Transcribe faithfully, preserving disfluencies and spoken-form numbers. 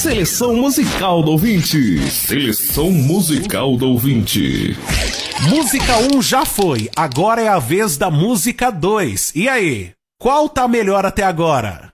Seleção musical do ouvinte. Seleção musical do ouvinte. Música um já foi, agora é a vez da música dois. E aí, qual tá melhor até agora?